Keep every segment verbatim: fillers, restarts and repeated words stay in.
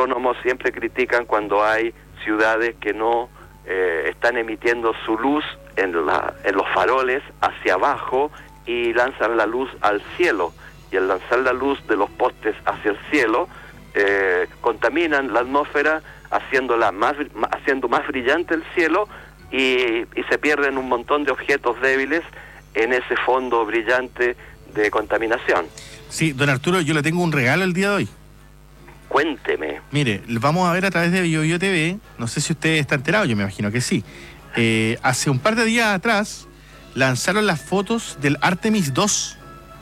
astrónomos siempre critican cuando hay ciudades que no eh, están emitiendo su luz en, la, en los faroles hacia abajo y lanzan la luz al cielo, y al lanzar la luz de los postes hacia el cielo eh, contaminan la atmósfera, haciéndola más, haciendo más brillante el cielo, y, y se pierden un montón de objetos débiles en ese fondo brillante de contaminación. Sí, don Arturo, yo le tengo un regalo el día de hoy. Cuénteme. Mire, vamos a ver a través de BioBio T V, no sé si usted está enterado, yo me imagino que sí. Eh, hace un par de días atrás lanzaron las fotos del Artemis dos.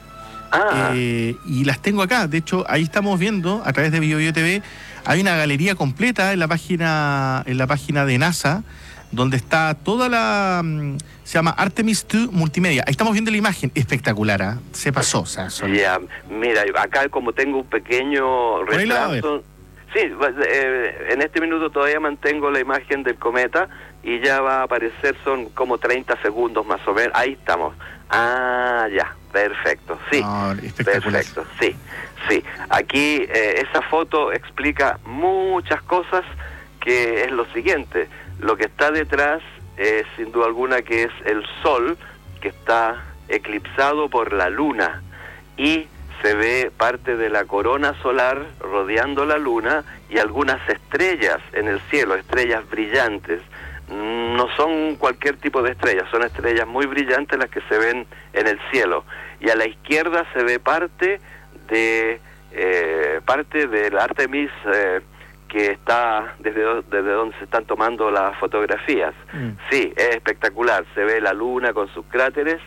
Ah. Eh, y las tengo acá. De hecho, ahí estamos viendo a través de BioBio T V. Hay una galería completa en la página en la página de NASA, donde está toda la... se llama Artemis dos Multimedia. Ahí estamos viendo la imagen. Espectacular, ¿eh? Se pasó. O sea, son... Ya, mira, acá como tengo un pequeño retraso... Sí, eh, en este minuto todavía mantengo la imagen del cometa y ya va a aparecer, son como treinta segundos más o menos. Ahí estamos. Ah, ya, perfecto, sí, no, perfecto, sí, sí. Aquí eh, esa foto explica muchas cosas, que es lo siguiente. Lo que está detrás es sin duda alguna que es el Sol, que está eclipsado por la Luna, y se ve parte de la corona solar rodeando la Luna y algunas estrellas en el cielo, estrellas brillantes. No son cualquier tipo de estrellas, son estrellas muy brillantes las que se ven en el cielo. Y a la izquierda se ve parte de eh, parte del Artemis eh, que está desde, desde donde se están tomando las fotografías. Mm. Sí, es espectacular, se ve la Luna con sus cráteres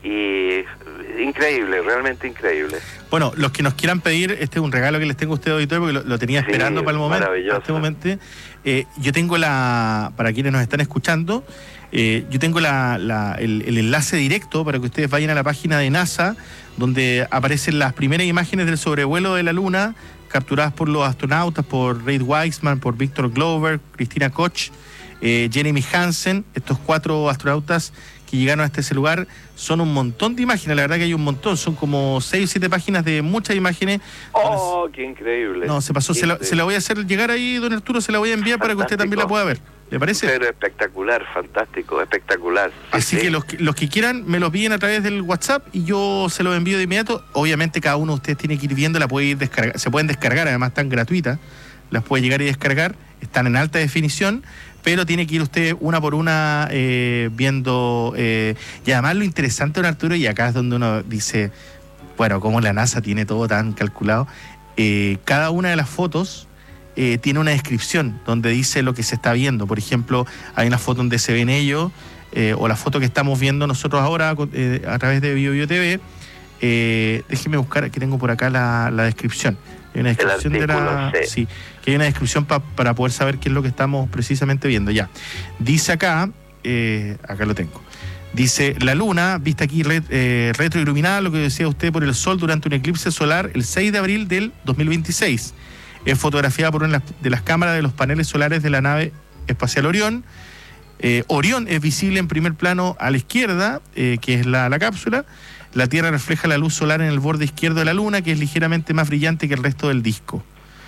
y increíble, realmente increíble. Bueno, los que nos quieran pedir, este es un regalo que les tengo a ustedes hoy, porque lo, lo tenía esperando sí, para el momento. Para este momento. Eh, yo tengo la, para quienes nos están escuchando, eh, yo tengo la, la, el, el enlace directo para que ustedes vayan a la página de NASA, donde aparecen las primeras imágenes del sobrevuelo de la Luna, capturadas por los astronautas, por Reid Wiseman, por Victor Glover, Christina Koch, eh, Jeremy Hansen. Estos cuatro astronautas que llegaron a este lugar, son un montón de imágenes, la verdad que hay un montón, son como seis o siete páginas de muchas imágenes. ¡Oh, qué increíble! No, se pasó, se la, se la voy a hacer llegar ahí, don Arturo, se la voy a enviar fantástico, para que usted también la pueda ver, ¿le parece? Pero espectacular, fantástico, espectacular. Sí, Así sí. que los, los que quieran, me los piden a través del WhatsApp y yo se los envío de inmediato. Obviamente cada uno de ustedes tiene que ir viendo, la puede ir descargar, se pueden descargar, además están gratuitas, las puede llegar y descargar, están en alta definición, pero tiene que ir usted una por una eh, viendo, eh, y además lo interesante, don Arturo, y acá es donde uno dice, bueno, como la NASA tiene todo tan calculado, eh, cada una de las fotos eh, tiene una descripción donde dice lo que se está viendo. Por ejemplo, hay una foto donde se ven ellos, eh, o la foto que estamos viendo nosotros ahora eh, a través de BioBio T V. Eh, déjeme buscar, que tengo por acá la, la descripción. Hay una descripción de la... Sí. sí, que hay una descripción pa, para poder saber qué es lo que estamos precisamente viendo. Ya, dice acá, eh, acá lo tengo. Dice, la Luna, vista aquí ret, eh, retroiluminada, lo que decía usted, por el Sol durante un eclipse solar el seis de abril del dos mil veintiséis. Es fotografiada por una de las cámaras de los paneles solares de la nave espacial Orión. Eh, Orión es visible en primer plano a la izquierda, eh, que es la, la cápsula. La Tierra refleja la luz solar en el borde izquierdo de la Luna, que es ligeramente más brillante que el resto del disco.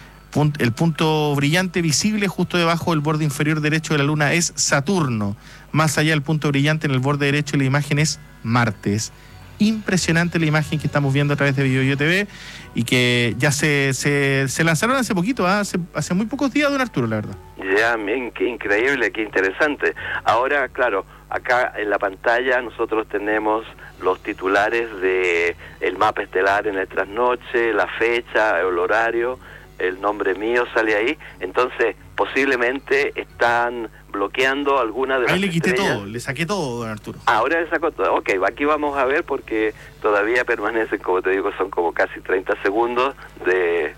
El punto brillante visible justo debajo del borde inferior derecho de la Luna es Saturno. Más allá del punto brillante en el borde derecho de la imagen es Marte. Es impresionante la imagen que estamos viendo a través de BioBio T V y que ya se, se, se lanzaron hace poquito, ¿eh? hace, hace muy pocos días, don Arturo, la verdad. Ya, qué increíble, qué interesante. Ahora, claro, acá en la pantalla nosotros tenemos los titulares de el mapa estelar en el trasnoche, la fecha, el horario, el nombre mío sale ahí. Entonces, posiblemente están bloqueando alguna de las Ahí le quité estrellas. todo, le saqué todo, don Arturo. Ahora le sacó todo. Ok, aquí vamos a ver porque todavía permanecen, como te digo, son como casi treinta segundos de...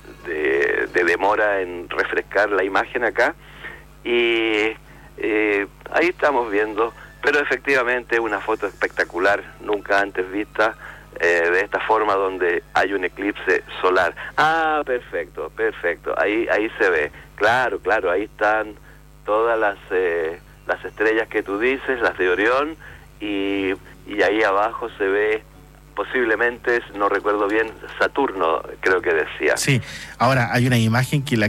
De, de demora en refrescar la imagen acá, y eh, ahí estamos viendo, pero efectivamente una foto espectacular, nunca antes vista, eh, de esta forma donde hay un eclipse solar. Ah, perfecto, perfecto, ahí ahí se ve, claro, claro, ahí están todas las eh, las estrellas que tú dices, las de Orión, y, y ahí abajo se ve posiblemente, no recuerdo bien, Saturno, creo que decía. Sí, ahora hay una imagen que la